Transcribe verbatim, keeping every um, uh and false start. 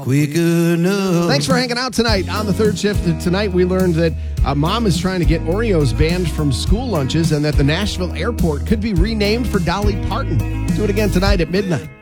Quick enough. Thanks for hanging out tonight on the third shift. Tonight we learned that a mom is trying to get Oreos banned from school lunches and that the Nashville airport could be renamed for Dolly Parton. Do it again tonight at midnight.